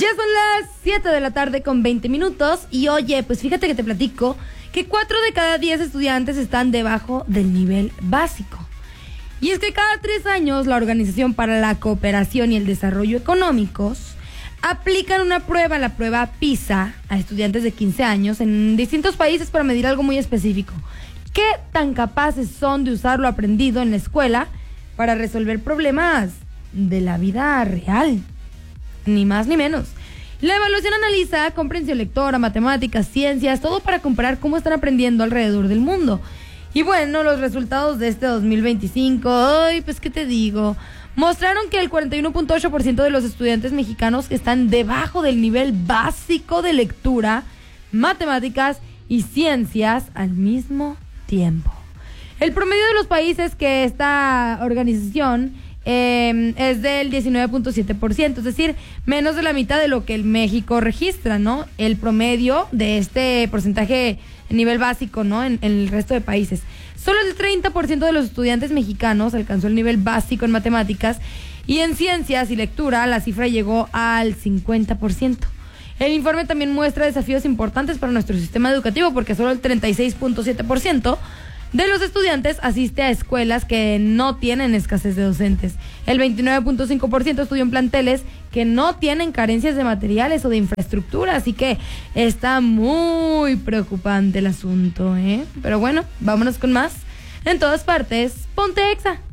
Ya son las 7 de la tarde con 20 minutos y oye, pues fíjate que te platico que 4 de cada 10 estudiantes están debajo del nivel básico. Y es que cada 3 años la Organización para la Cooperación y el Desarrollo Económicos aplican una prueba, la prueba PISA, a estudiantes de 15 años en distintos países para medir algo muy específico. ¿Qué tan capaces son de usar lo aprendido en la escuela para resolver problemas de la vida real? Ni más ni menos. La evaluación analiza comprensión lectora, matemáticas, ciencias, todo para comparar cómo están aprendiendo alrededor del mundo. Y bueno, los resultados de este 2025, ay, pues qué te digo, mostraron que el 41.8% de los estudiantes mexicanos están debajo del nivel básico de lectura, matemáticas y ciencias al mismo tiempo. El promedio de los países que esta organización es del 19.7%, es decir, menos de la mitad de lo que el México registra, ¿no? El promedio de este porcentaje a nivel básico, ¿no? En el resto de países. Solo el 30% de los estudiantes mexicanos alcanzó el nivel básico en matemáticas y en ciencias y lectura la cifra llegó al 50%. El informe también muestra desafíos importantes para nuestro sistema educativo porque solo el 36.7% de los estudiantes asiste a escuelas que no tienen escasez de docentes. El 29.5% estudia en planteles que no tienen carencias de materiales o de infraestructura, así que está muy preocupante el asunto, ¿eh? Pero bueno, vámonos con más. En todas partes, ponte Exa.